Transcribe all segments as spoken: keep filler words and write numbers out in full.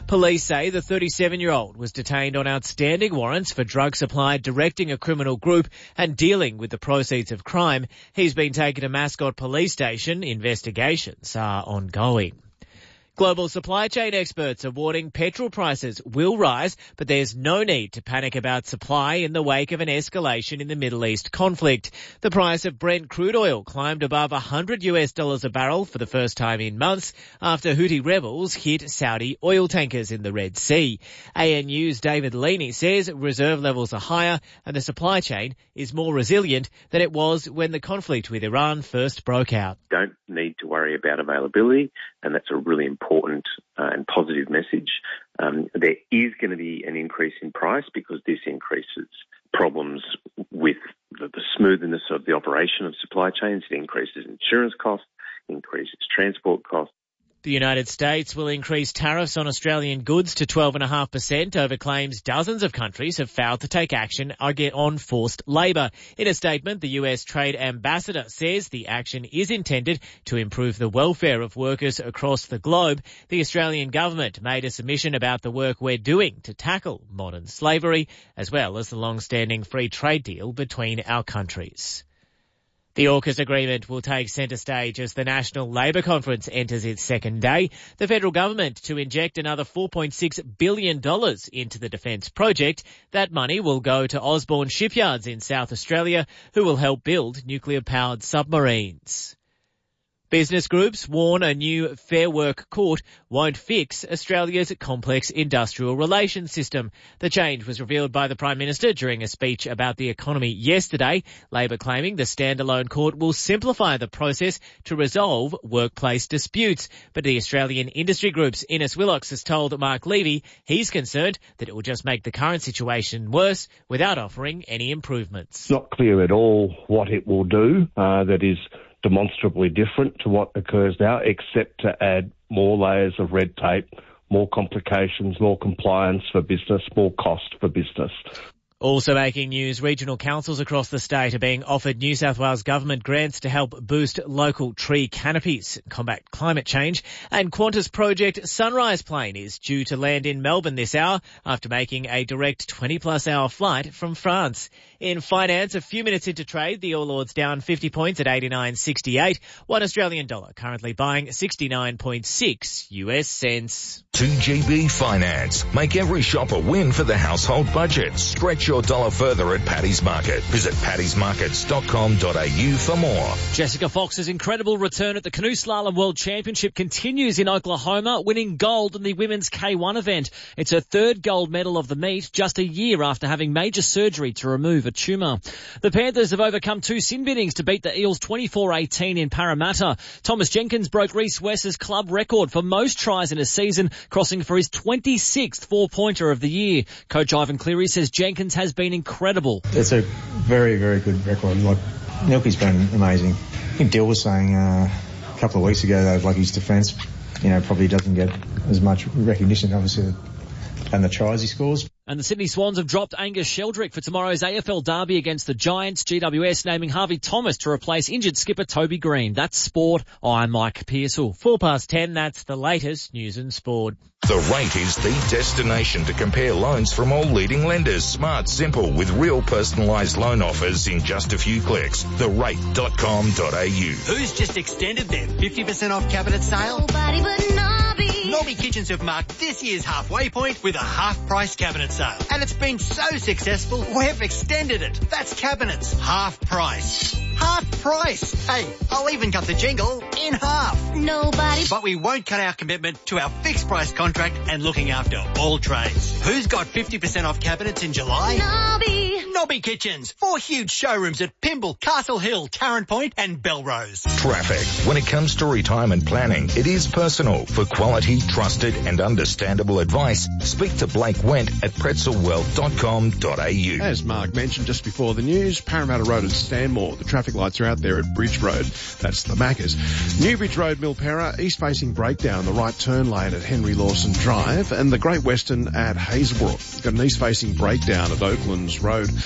Police say the thirty-seven-year-old was detained on outstanding warrants for drug supply, directing a criminal group and dealing with the proceeds of crime. He's been taken to Mascot Police Station. Investigations are ongoing. Global supply chain experts are warning petrol prices will rise, but there's no need to panic about supply in the wake of an escalation in the Middle East conflict. The price of Brent crude oil climbed above one hundred US dollars a barrel for the first time in months after Houthi rebels hit Saudi oil tankers in the Red Sea. A N U's David Leaney says reserve levels are higher and the supply chain is more resilient than it was when the conflict with Iran first broke out. Don't need to worry about availability, and that's a really important important uh, and positive message. Um, there is going to be an increase in price because this increases problems with the, the smoothness of the operation of supply chains. It increases insurance costs, increases transport costs. The United States will increase tariffs on Australian goods to twelve point five percent over claims dozens of countries have failed to take action on forced labour. In a statement, the U S Trade Ambassador says the action is intended to improve the welfare of workers across the globe. The Australian government made a submission about the work we're doing to tackle modern slavery, as well as the long-standing free trade deal between our countries. The AUKUS agreement will take centre stage as the National Labour Conference enters its second day. The federal government to inject another four point six billion dollars into the defence project. That money will go to Osborne Shipyards in South Australia, who will help build nuclear-powered submarines. Business groups warn a new Fair Work court won't fix Australia's complex industrial relations system. The change was revealed by the Prime Minister during a speech about the economy yesterday. Labor claiming the standalone court will simplify the process to resolve workplace disputes. But the Australian industry group's Ines Willox has told Mark Levy he's concerned that it will just make the current situation worse without offering any improvements. It's not clear at all what it will do uh, that is demonstrably different to what occurs now, except to add more layers of red tape, more complications, more compliance for business, more cost for business. Also making news, regional councils across the state are being offered New South Wales government grants to help boost local tree canopies, combat climate change, and Qantas project Sunrise plane is due to land in Melbourne this hour after making a direct twenty plus hour flight from France. In finance, a few minutes into trade, the All Ords down fifty points at eighty-nine sixty-eight. One Australian dollar currently buying sixty-nine point six US cents. two G B Finance. Make every shopper win for the household budget. Stretch your dollar further at Paddy's Market. Visit paddy's markets dot com dot a u for more. Jessica Fox's incredible return at the Canoe Slalom World Championship continues in Oklahoma, winning gold in the women's K one event. It's her third gold medal of the meet, just a year after having major surgery to remove a tumour. The Panthers have overcome two sin biddings to beat the Eels twenty-four eighteen in Parramatta. Thomas Jenkins broke Reece West's club record for most tries in a season, crossing for his twenty-sixth four-pointer of the year. Coach Ivan Cleary says Jenkins has been incredible. It's a very, very good record. Like, Nilky's been amazing. I think Dill was saying uh, a couple of weeks ago, though, like his defence, you know, probably doesn't get as much recognition, obviously, and the tries he scores. And the Sydney Swans have dropped Angus Sheldrick for tomorrow's A F L derby against the Giants. G W S naming Harvey Thomas to replace injured skipper Toby Green. That's sport. I'm Mike Pearsall. Four past ten, that's the latest news and sport. The Rate is the destination to compare loans from all leading lenders. Smart, simple, with real personalised loan offers in just a few clicks. the rate dot com dot a u. Who's just extended their fifty percent off cabinet sale? Nobody but Nobby. Nobby Kitchens have marked this year's halfway point with a half-price cabinet sale. And it's been so successful, we've extended it. That's cabinets, half price. Half price. Hey, I'll even cut the jingle in half. Nobody. But we won't cut our commitment to our fixed price contract and looking after all trades. Who's got fifty percent off cabinets in July? Nobby. Nobby Kitchens. Four huge showrooms at Pymble, Castle Hill, Tarrant Point and Belrose. Traffic. When it comes to retirement planning, it is personal. For quality, trusted and understandable advice, speak to Blake Wendt at pretzel wealth dot com dot a u. As Mark mentioned just before the news, Parramatta Road and Stanmore. The traffic lights are out there at Bridge Road. That's the Maccas. Newbridge Road, Milperra, east-facing breakdown, the right turn lane at Henry Lawson Drive, and the Great Western at Hazelbrook. Got an east-facing breakdown at Oaklands Road.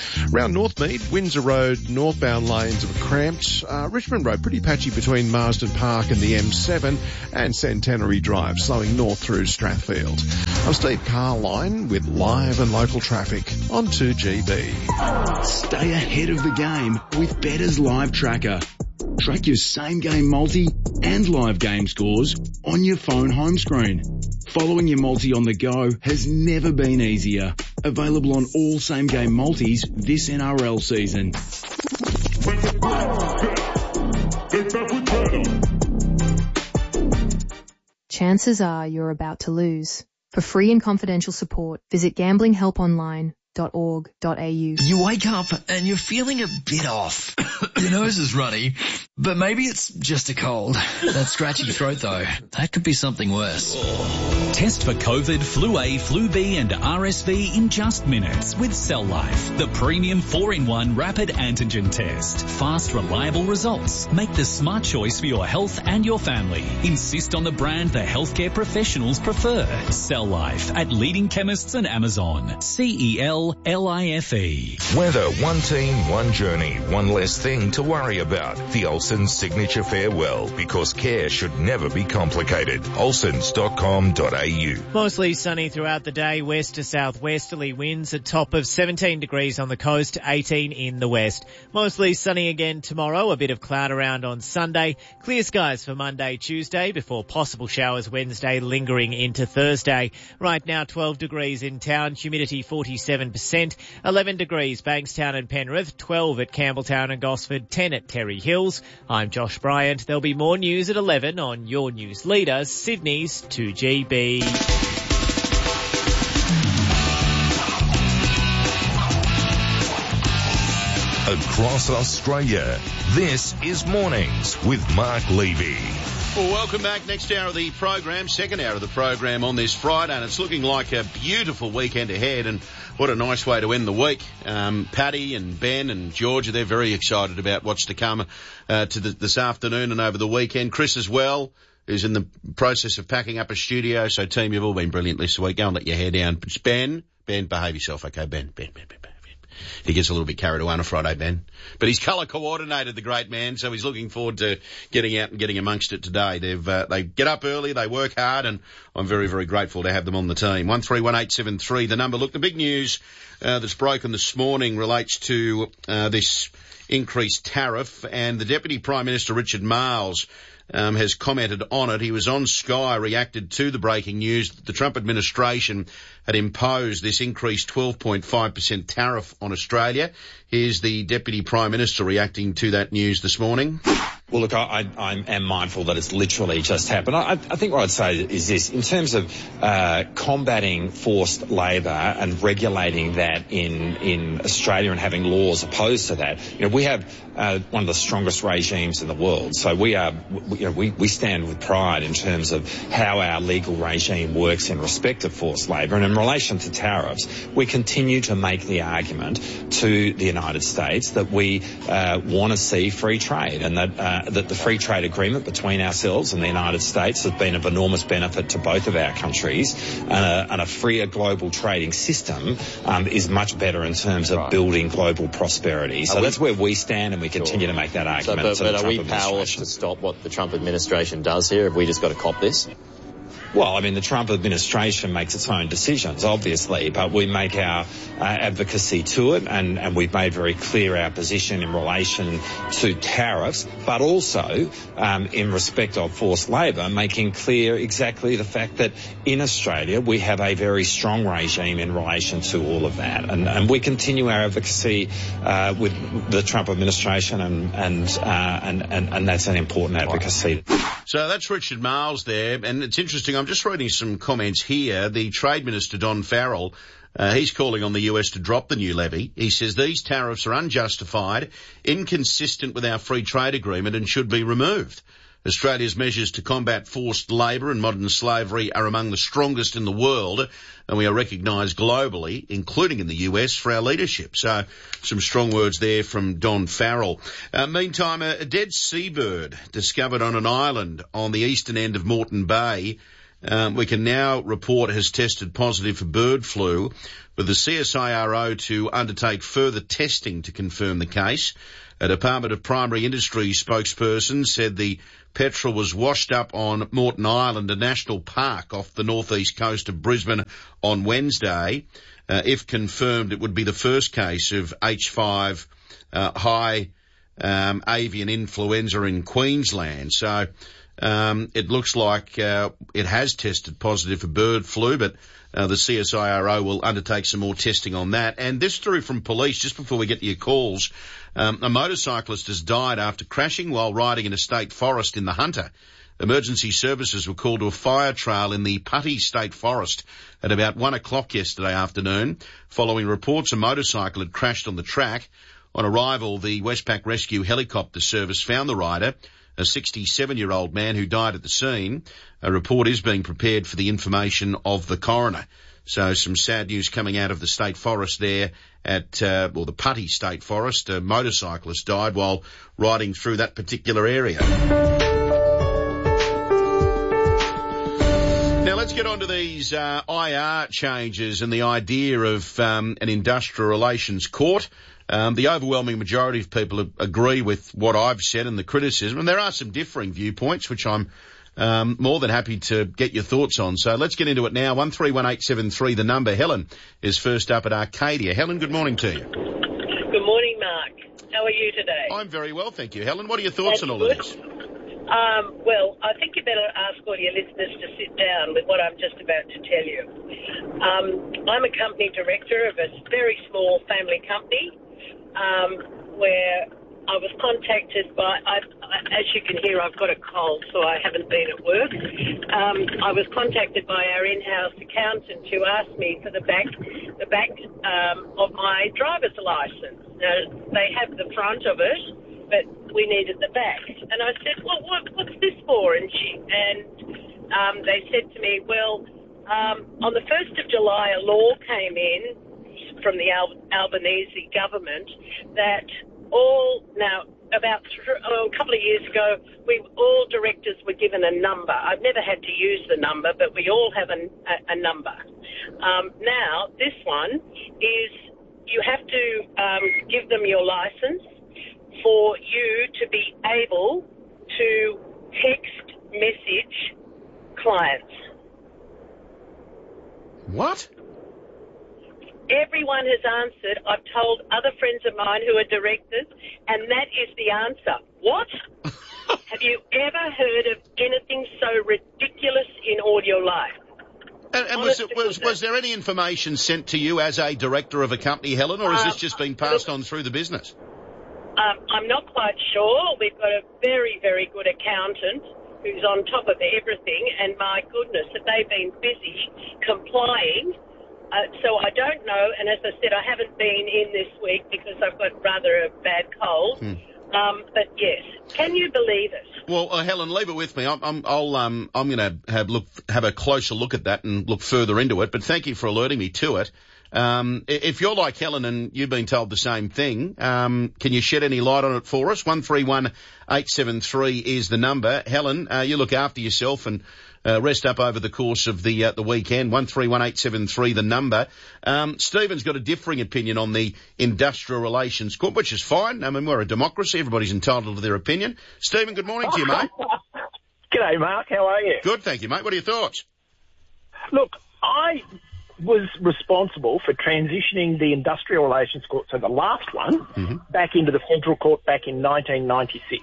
Around Northmead, Windsor Road, northbound lanes are cramped. Uh, Richmond Road, pretty patchy between Marsden Park and the M seven, and Centenary Drive, slowing north through Strathfield. I'm Steve Carline with live and local traffic on two G B. Stay ahead of the game with Bettor's Live Tracker. Track your same game multi and live game scores on your phone home screen. Following your multi on the go has never been easier. Available on all same game multis this N R L season. Chances are you're about to lose. For free and confidential support, visit gambling help online dot org dot a u. You wake up and you're feeling a bit off. Your nose is runny, but maybe it's just a cold. That scratchy throat though, that could be something worse. Test for COVID, Flu A, Flu B and R S V in just minutes with Cell Life, the premium four in one rapid antigen test. Fast, reliable results. Make the smart choice for your health and your family. Insist on the brand the healthcare professionals prefer. Cell Life at leading chemists and Amazon. C E L L I F E. Weather, one team, one journey, one less thing to worry about. The Olsen's signature farewell, because care should never be complicated. olsons dot com dot a u. Mostly sunny throughout the day, west to southwesterly winds, a top of seventeen degrees on the coast, eighteen in the west. Mostly sunny again tomorrow, a bit of cloud around on Sunday. Clear skies for Monday, Tuesday, before possible showers Wednesday lingering into Thursday. Right now twelve degrees in town, humidity forty-seven percent, eleven degrees Bankstown and Penrith, twelve at Campbelltown and Gosford, ten at Terry Hills. I'm Josh Bryant. There'll be more news at eleven on your news leader, Sydney's two G B. Across Australia, this is Mornings with Mark Levy. Well, welcome back. Next hour of the program, second hour of the program on this Friday, and it's looking like a beautiful weekend ahead, and what a nice way to end the week. Um, Paddy and Ben and Georgia, they're very excited about what's to come uh, to the, this afternoon and over the weekend. Chris as well, who's in the process of packing up a studio. So, team, you've all been brilliant this week. Go and let your hair down. But Ben, Ben, behave yourself, okay? Ben, Ben, Ben, Ben, Ben. He gets a little bit carried away on a Friday, Ben. But he's colour coordinated, the great man, so he's looking forward to getting out and getting amongst it today. They've uh, they get up early, they work hard, and I'm very, very grateful to have them on the team. one three one eight seven three, the number. Look, the big news uh, that's broken this morning relates to uh, this increased tariff, and the Deputy Prime Minister, Richard Marles, Um, has commented on it. He was on Sky, reacted to the breaking news that the Trump administration had imposed this increased twelve point five percent tariff on Australia. Here's the Deputy Prime Minister reacting to that news this morning. Well, look, I, I, I am mindful that it's literally just happened. I, I think what I'd say is this. In terms of uh, combating forced labour and regulating that in, in Australia and having laws opposed to that, you know, we have uh, one of the strongest regimes in the world. So we are, we, you know, we, we stand with pride in terms of how our legal regime works in respect of forced labour. And in relation to tariffs, we continue to make the argument to the United States that we uh, want to see free trade, and that uh, that the free trade agreement between ourselves and the United States has been of enormous benefit to both of our countries, and a, and a freer global trading system um, is much better in terms of right. building global prosperity. So are that's we, where we stand, and we continue sure. to make that argument. So, but, but are we powerless to stop what the Trump administration does here? Have we just got to cop this? Well, I mean, the Trump administration makes its own decisions, obviously, but we make our uh, advocacy to it, and, and we've made very clear our position in relation to tariffs, but also um, in respect of forced labour, making clear exactly the fact that in Australia we have a very strong regime in relation to all of that. And, and we continue our advocacy uh, with the Trump administration, and and, uh, and and and that's an important advocacy. So that's Richard Marles there, and it's interesting. I'm just reading some comments here. The Trade Minister, Don Farrell, uh, he's calling on the U S to drop the new levy. He says these tariffs are unjustified, inconsistent with our free trade agreement, and should be removed. Australia's measures to combat forced labour and modern slavery are among the strongest in the world, and we are recognised globally, including in the U S, for our leadership. So some strong words there from Don Farrell. Uh, meantime, a, a dead seabird discovered on an island on the eastern end of Moreton Bay um, we can now report has tested positive for bird flu, with the C S I R O to undertake further testing to confirm the case. A Department of Primary Industries spokesperson said the petrel was washed up on Moreton Island, a national park off the northeast coast of Brisbane, on Wednesday. Uh, if confirmed, it would be the first case of H five uh, high um, avian influenza in Queensland. So um, it looks like uh, it has tested positive for bird flu, but uh, the C S I R O will undertake some more testing on that. And this through from police, just before we get to your calls. Um, a motorcyclist has died after crashing while riding in a state forest in the Hunter. Emergency services were called to a fire trail in the Putty State Forest at about one o'clock yesterday afternoon. Following reports, a motorcycle had crashed on the track. On arrival, the Westpac Rescue Helicopter Service found the rider, a sixty-seven-year-old man who died at the scene. A report is being prepared for the information of the coroner. So some sad news coming out of the state forest there at, uh, well, the Putty State Forest. A motorcyclist died while riding through that particular area. Now let's get on to these uh, I R changes and the idea of um, an industrial relations court. Um, the overwhelming majority of people agree with what I've said and the criticism, and there are some differing viewpoints, which I'm um, more than happy to get your thoughts on. So let's get into it now. one three one eight seven three, the number. Helen is first up at Arcadia. Helen, good morning to you. Good morning, Mark. How are you today? I'm very well, thank you. Helen, what are your thoughts That's on all good. of this? Um, well, I think you better ask all your listeners to sit down with what I'm just about to tell you. Um, I'm a company director of a very small family company um, where I was contacted by, I, as you can hear, I've got a cold, so I haven't been at work. Um, I was contacted by our in-house accountant to ask me for the back, the back um, of my driver's license. Now, they have the front of it, but we needed the back. And I said, well, what, what's this for? And she, and um, they said to me, well, um, on the first of July, a law came in from the Al- Albanese government that all, now, about th- oh, a couple of years ago, we all directors were given a number. I've never had to use the number, but we all have a, a, a number. Um, now, this one is you have to um, give them your license for you to be able to text message clients. What? Everyone has answered. I've told other friends of mine who are directors, and that is the answer. What? Have you ever heard of anything so ridiculous in all your life? And, and was, it, was, was there any information sent to you as a director of a company, Helen, or has um, this just been passed on through the business? Um, I'm not quite sure. We've got a very, very good accountant who's on top of everything, and my goodness, have they been busy complying. Uh, so I don't know, and as I said, I haven't been in this week because I've got rather a bad cold. Hmm. Um, but yes, can you believe it? Well, uh, Helen, leave it with me. I'm, I'm, I'll, um, I'm going to have look, have a closer look at that and look further into it. But thank you for alerting me to it. Um, if you're like Helen and you've been told the same thing, um, can you shed any light on it for us? one three one eight seven three is the number. Helen, uh, you look after yourself and uh, rest up over the course of the uh, the weekend. one three one eight seven three, the number. Um, Stephen's got a differing opinion on the Industrial Relations Court, which is fine. I mean, we're a democracy. Everybody's entitled to their opinion. Stephen, good morning to you, mate. G'day, Mark. How are you? Good, thank you, mate. What are your thoughts? Look, I was responsible for transitioning the Industrial Relations Court, so the last one, mm-hmm. back into the Federal Court back in nineteen ninety-six.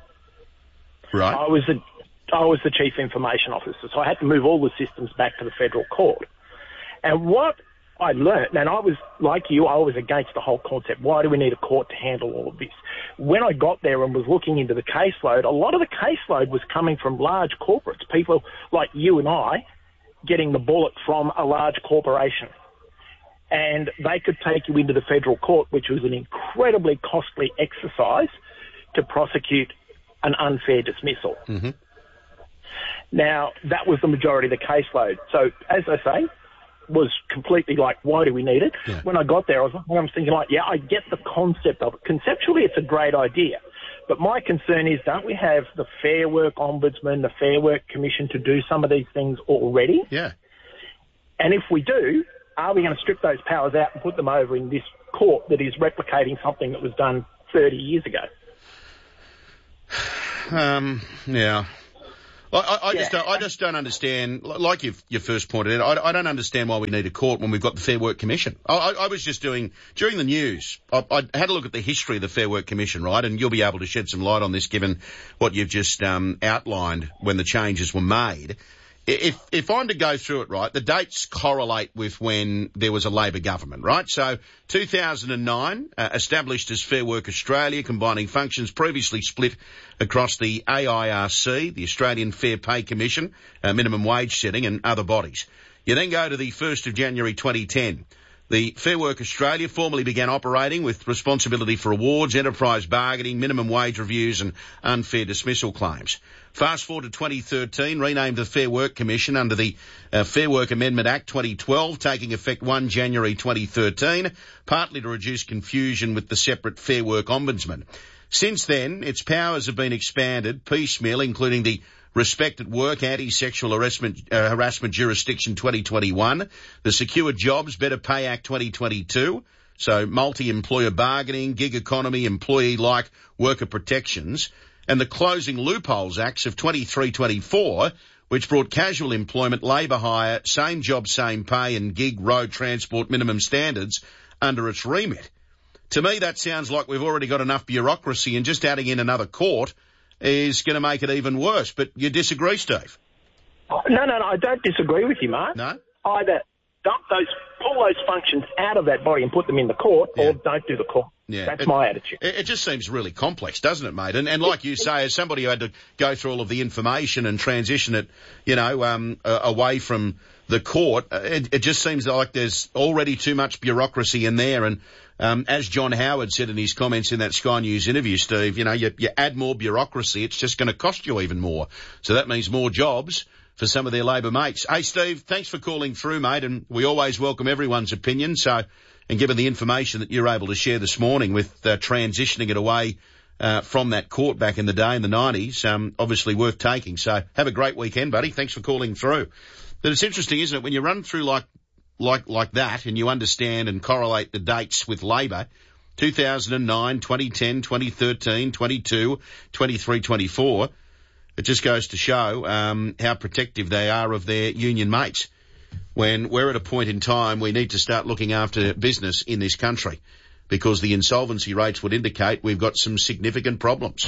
Right. I was the I was the Chief Information Officer, so I had to move all the systems back to the Federal Court. And what I learnt, and I was, like you, I was against the whole concept. Why do we need a court to handle all of this? When I got there and was looking into the caseload, a lot of the caseload was coming from large corporates, people like you and I, getting the bullet from a large corporation. And they could take you into the federal court, which was an incredibly costly exercise to prosecute an unfair dismissal. Mm-hmm. Now, that was the majority of the caseload. So, as I say, was completely like, why do we need it? Yeah. When I got there, I was, I was thinking like, yeah, I get the concept of it. Conceptually, it's a great idea. But my concern is, don't we have the Fair Work Ombudsman, the Fair Work Commission to do some of these things already? Yeah. And if we do, are we going to strip those powers out and put them over in this court that is replicating something that was done thirty years ago? Um, yeah. I, I, I Yeah. just don't, I just don't understand, like you you first pointed out, I, I don't understand why we need a court when we've got the Fair Work Commission. I, I, I was just doing, during the news, I, I had a look at the history of the Fair Work Commission, right, and you'll be able to shed some light on this given what you've just um, outlined when the changes were made. If if I'm to go through it right, the dates correlate with when there was a Labor government, right? So two thousand nine, uh, established as Fair Work Australia, combining functions previously split across the A I R C, the Australian Fair Pay Commission, uh, minimum wage setting and other bodies. You then go to the first of January twenty ten. The Fair Work Australia formally began operating with responsibility for awards, enterprise bargaining, minimum wage reviews and unfair dismissal claims. Fast forward to twenty thirteen, renamed the Fair Work Commission under the uh, Fair Work Amendment Act twenty twelve, taking effect the first of January twenty thirteen, partly to reduce confusion with the separate Fair Work Ombudsman. Since then, its powers have been expanded piecemeal, including the Respect at Work Anti-Sexual Harassment, uh, Harassment Jurisdiction twenty twenty-one, the Secure Jobs Better Pay Act twenty twenty-two, so multi-employer bargaining, gig economy, employee-like worker protections, and the Closing Loopholes Acts of twenty-three twenty-four, which brought casual employment, labour hire, same job, same pay and gig road transport minimum standards under its remit. To me, that sounds like we've already got enough bureaucracy, and just adding in another court is going to make it even worse. But you disagree, Steve? No, no, no, I don't disagree with you, Mark. No? Either dump those, pull those functions out of that body and put them in the court, Yeah. or don't do the court. Yeah. That's It- my attitude. It, it just seems really complex, doesn't it, mate? And, and like you say, as somebody who had to go through all of the information and transition it, you know, um, uh, away from the court, uh, it, it just seems like there's already too much bureaucracy in there. And um, as John Howard said in his comments in that Sky News interview, Steve, you know, you, you add more bureaucracy, it's just going to cost you even more. So that means more jobs for some of their Labor mates. Hey, Steve, thanks for calling through, mate, and we always welcome everyone's opinion. So, and given the information that you're able to share this morning with uh, transitioning it away uh, from that court back in the day in the nineties, um, obviously worth taking. So have a great weekend, buddy. Thanks for calling through. But it's interesting, isn't it, when you run through like like like that and you understand and correlate the dates with Labor, two thousand nine, twenty ten, twenty thirteen, twenty-two, twenty-three, twenty-four, it just goes to show um, how protective they are of their union mates. When we're at a point in time we need to start looking after business in this country, because the insolvency rates would indicate we've got some significant problems.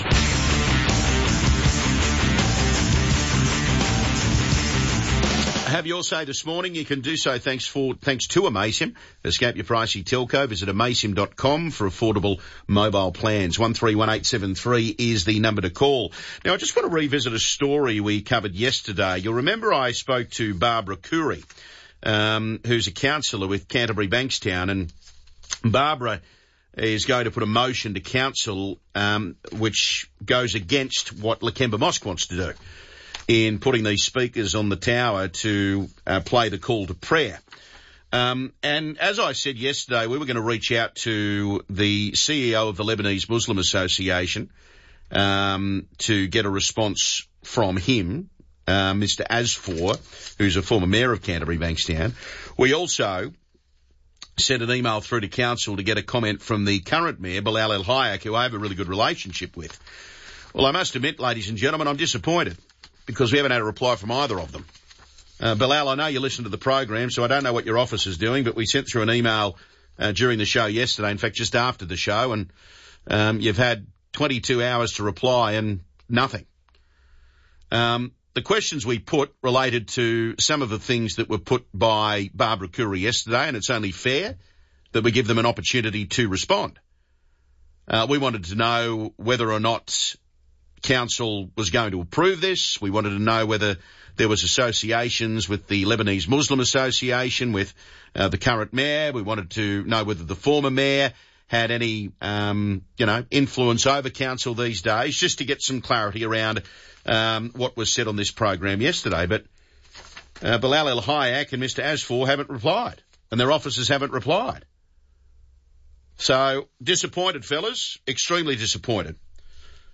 Have your say this morning. You can do so thanks for thanks to Amaysim. Escape your pricey telco. Visit amaysim dot com for affordable mobile plans. one three one eight seven three is the number to call. Now, I just want to revisit a story we covered yesterday. You'll remember I spoke to Barbara Curry, um, who's a councillor with Canterbury Bankstown, and Barbara is going to put a motion to council um, which goes against what Lakemba Mosque wants to do in putting these speakers on the tower to uh, play the call to prayer. Um, and as I said yesterday, we were going to reach out to the C E O of the Lebanese Muslim Association um, to get a response from him, uh, Mister Asfour, who's a former mayor of Canterbury Bankstown. We also sent an email through to council to get a comment from the current mayor, Bilal El Hayek, who I have a really good relationship with. Well, I must admit, ladies and gentlemen, I'm disappointed, because we haven't had a reply from either of them. Uh, Bilal, I know you listen to the program, so I don't know what your office is doing, but we sent through an email uh, during the show yesterday, in fact, just after the show, and um, you've had twenty-two hours to reply and nothing. Um, the questions we put related to some of the things that were put by Barbara Curry yesterday, and it's only fair that we give them an opportunity to respond. Uh, we wanted to know whether or not council was going to approve this. We wanted to know whether there was associations with the Lebanese Muslim Association, with uh, the current mayor. We wanted to know whether the former mayor had any, um, you know, influence over council these days, just to get some clarity around um, what was said on this program yesterday. But uh, Bilal El Hayek and Mister Asfour haven't replied, and their officers haven't replied. So disappointed, fellas, extremely disappointed.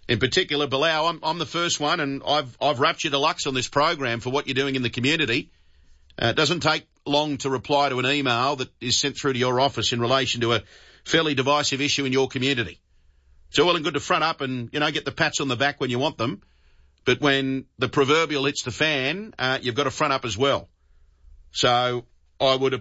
In particular, Bilal, I'm, I'm the first one, and I've I've wrapped you deluxe on this program for what you're doing in the community. Uh, it doesn't take long to reply to an email that is sent through to your office in relation to a fairly divisive issue in your community. It's all well and good to front up and, you know, get the pats on the back when you want them, but when the proverbial hits the fan, uh, you've got to front up as well. So I would